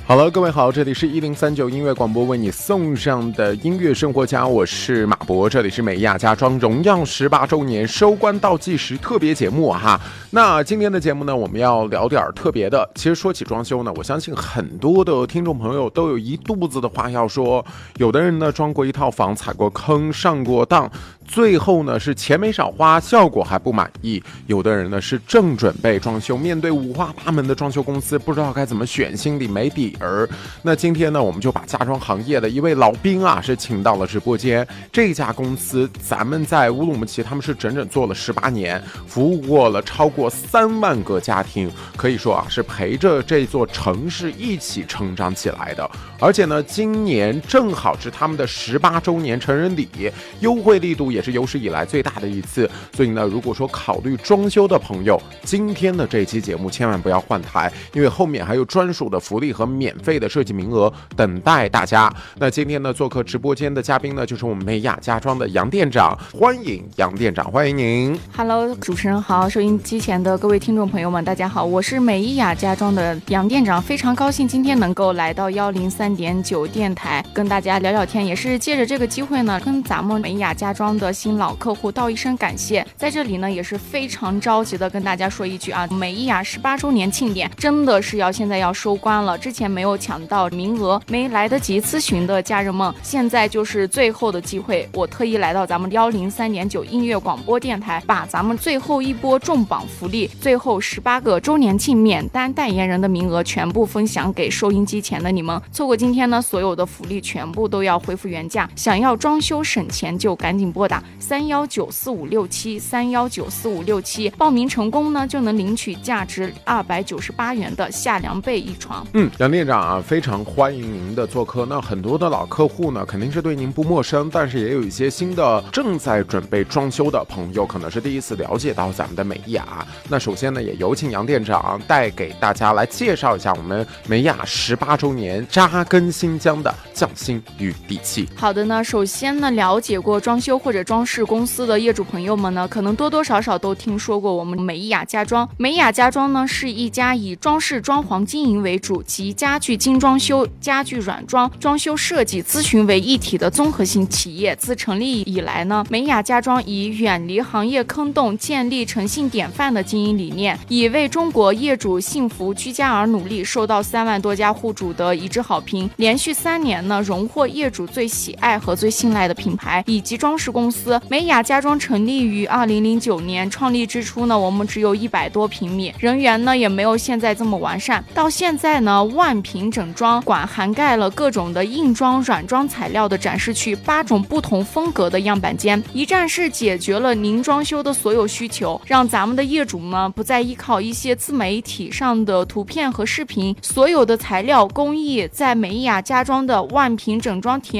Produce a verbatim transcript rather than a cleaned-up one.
好了，各位好，这里是一零三九音乐广播为你送上的音乐生活家，我是马博，这里是美亚家装荣耀十八周年收官倒计时特别节目哈。那今天的节目呢，我们要聊点特别的。其实说起装修呢，我相信很多的听众朋友都有一肚子的话要说。有的人呢装过一套房，踩过坑，上过当，最后呢是钱没少花，效果还不满意。有的人呢是正准备装修，面对五花八门的装修公司，不知道该怎么选，心里没底儿。那今天呢，我们就把家装行业的一位老兵啊，是请到了直播间。这家公司咱们在乌鲁木齐，他们是整整做了十八年，服务过了超过三万个家庭，可以说啊是陪着这座城市一起成长起来的。而且呢，今年正好是他们的十八周年成人礼，优惠力度也是有史以来最大的一次。所以呢，如果说考虑装修的朋友，今天的这期节目千万不要换台，因为后面还有专属的福利和免费的设计名额等待大家。那今天呢，做客直播间的嘉宾呢，就是我们美亚家装的杨店长，欢迎杨店长，欢迎您。 Hello， 主持人好，收音机前的各位听众朋友们，大家好，我是美亚家装的杨店长，非常高兴今天能够来到一零三点九电台，跟大家聊聊天，也是借着这个机会呢，跟咱们美亚家装的新老客户道一声感谢。在这里呢，也是非常着急的跟大家说一句啊，美亚十八周年庆典真的是要现在要收官了，之前没有抢到名额，没来得及咨询的家人们，现在就是最后的机会。我特意来到咱们一零三点九音乐广播电台，把咱们最后一波重磅福利，最后十八个周年庆免单代言人的名额全部分享给收音机前的你们。错过今天呢，所有的福利全部都要恢复原价。想要装修省钱就赶紧拨打三幺九四五六七三幺九四五六七，报名成功呢就能领取价值二百九十八元的夏凉被一床。 嗯，杨店长啊，非常欢迎您的做客。那很多的老客户呢，肯定是对您不陌生，但是也有一些新的正在准备装修的朋友，可能是第一次了解到咱们的美亚。那首先呢，也有请杨店长带给大家来介绍一下我们美亚十八周年扎根新疆的匠心与底气。 好的呢，首先呢，了解过装修或者装饰公司的业主朋友们呢，可能多多少少都听说过我们美亚家装。美亚家装呢是一家以装饰装潢经营为主，及家具精装修、家具软装、装修设计咨询为一体的综合性企业。自成立以来呢，美亚家装以远离行业坑洞，建立诚信典范的经营理念，以为中国业主幸福居家而努力，受到三万多家户主的一致好评，连续三年呢荣获业主最喜爱和最信赖的品牌以及装饰公司。美亚家装成立于二零零九年，创立之初呢，我们只有一百多平米，人员呢也没有现在这么完善。到现在呢，万平整装馆涵盖了各种的硬装、软装材料的展示区，八种不同风格的样板间，一站式解决了您装修的所有需求，让咱们的业主呢不再依靠一些自媒体上的图片和视频，所有的材料工艺在美亚家装的万平整装体验